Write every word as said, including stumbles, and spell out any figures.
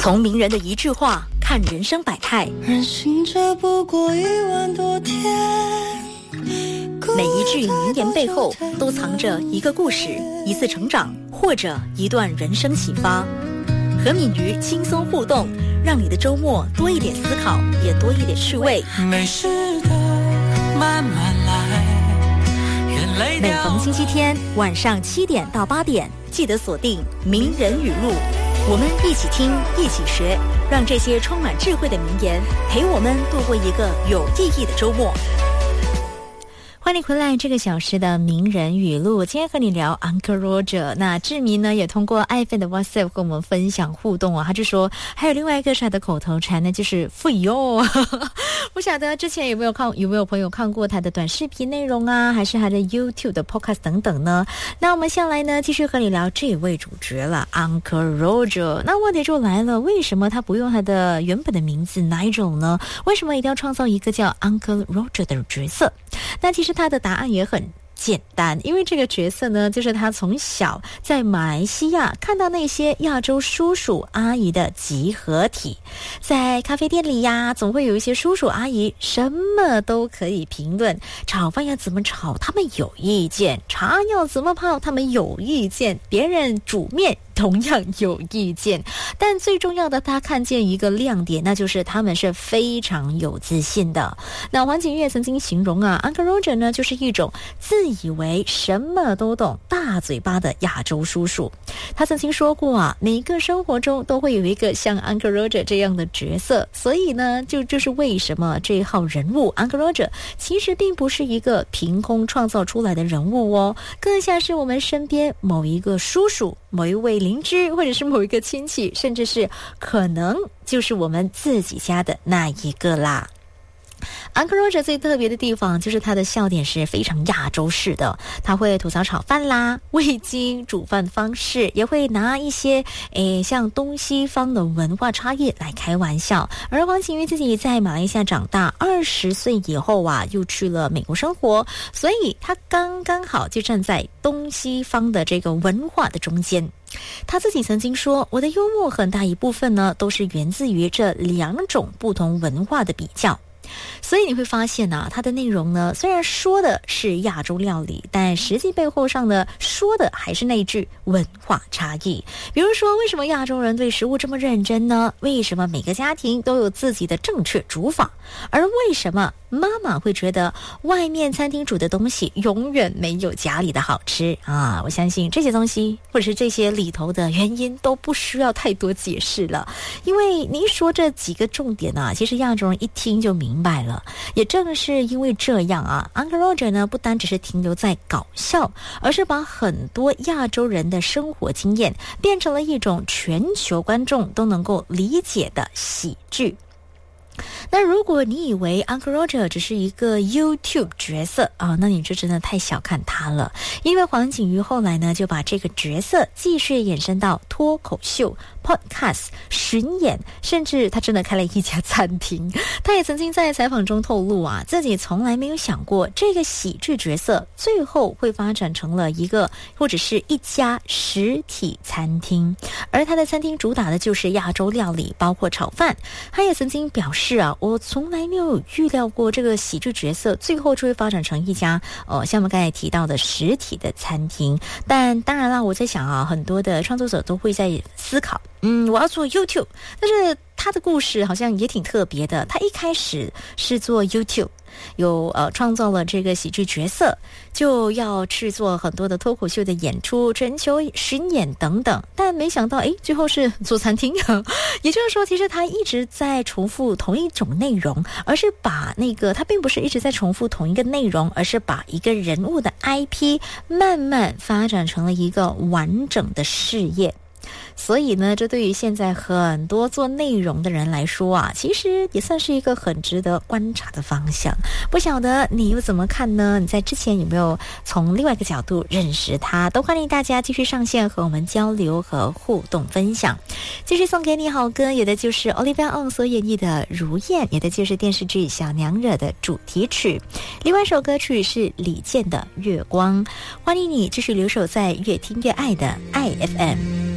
从名人的一句话看人生百态， 人行这不过一万多天， 每一句名言背后都藏着一个故事，一次成长，或者一段人生启发。和敏瑜轻松互动，让你的周末多一点思考，也多一点趣味。 没事的，慢慢来。 每逢星期天晚上七点到八点，记得锁定名人语录，我们一起听，一起学，让这些充满智慧的名言陪我们度过一个有意义的周末。欢迎回来这个小时的名人语录，今天和你聊 Uncle Roger。 那志明呢也通过爱妃的 WhatsApp 跟我们分享互动啊，他就说还有另外一个是他的口头禅呢，就是富有。不晓得之前有没有看有没有朋友看过他的短视频内容啊，还是他的 YouTube 的 Podcast 等等呢？那我们下来呢继续和你聊这位主角了 Uncle Roger。 那问题就来了，为什么他不用他的原本的名字 Nigel 呢？为什么一定要创造一个叫 Uncle Roger 的角色？那其实他的答案也很简单，因为这个角色呢，就是他从小在马来西亚看到那些亚洲叔叔阿姨的集合体，在咖啡店里呀，总会有一些叔叔阿姨什么都可以评论，炒饭要怎么炒他们有意见，茶要怎么泡他们有意见，别人煮面同样有意见，但最重要的他看见一个亮点，那就是他们是非常有自信的。那黄景瑜曾经形容啊 Uncle Roger 呢就是一种自以为什么都懂大嘴巴的亚洲叔叔。他曾经说过啊，每个生活中都会有一个像 Uncle Roger 这样的角色，所以呢就就是为什么这一号人物 Uncle Roger 其实并不是一个凭空创造出来的人物哦，更像是我们身边某一个叔叔，某一位邻居，或者是某一个亲戚，甚至是可能就是我们自己家的那一个啦。Uncle Roger 最特别的地方就是他的笑点是非常亚洲式的，他会吐槽炒饭啦、味精、煮饭方式，也会拿一些诶像东西方的文化差异来开玩笑。而黄景瑜自己在马来西亚长大，二十岁以后啊又去了美国生活，所以他刚刚好就站在东西方的这个文化的中间。他自己曾经说，我的幽默很大一部分呢都是源自于这两种不同文化的比较。所以你会发现啊，它的内容呢虽然说的是亚洲料理，但实际背后上呢说的还是那一句文化差异。比如说，为什么亚洲人对食物这么认真呢？为什么每个家庭都有自己的正确煮法？而为什么妈妈会觉得外面餐厅煮的东西永远没有家里的好吃啊？我相信这些东西或者是这些里头的原因都不需要太多解释了，因为你说这几个重点啊，其实亚洲人一听就明白了。也正是因为这样啊 Uncle Roger 呢不单只是停留在搞笑，而是把很多亚洲人的生活经验变成了一种全球观众都能够理解的喜剧。那如果你以为 Uncle Roger 只是一个 YouTube 角色啊，那你就真的太小看他了。因为黄景瑜后来呢就把这个角色继续延伸到脱口秀、Podcast、巡演，甚至他真的开了一家餐厅。他也曾经在采访中透露啊，自己从来没有想过这个喜剧角色最后会发展成了一个或者是一家实体餐厅，而他的餐厅主打的就是亚洲料理，包括炒饭。他也曾经表示是啊，我从来没有预料过这个喜剧角色最后就会发展成一家呃，像我们刚才提到的实体的餐厅。但当然啦，我在想啊，很多的创作者都会在思考，嗯，我要做 YouTube， 但是他的故事好像也挺特别的。他一开始是做 YouTube， 有呃创造了这个喜剧角色，就要去做很多的脱口秀的演出、全球巡演等等，但没想到诶最后是做餐厅。也就是说，其实他一直在重复同一种内容，而是把那个他并不是一直在重复同一个内容，而是把一个人物的 I P 慢慢发展成了一个完整的事业。所以呢，这对于现在很多做内容的人来说啊，其实也算是一个很值得观察的方向。不晓得你又怎么看呢？你在之前有没有从另外一个角度认识他？都欢迎大家继续上线和我们交流和互动分享。继续送给你好歌，有的就是 Olivia Ong 所演绎的《如燕》，有的就是电视剧《小娘惹》的主题曲。另外一首歌曲是李健的《月光》。欢迎你继续留守在越听越爱的爱 F M。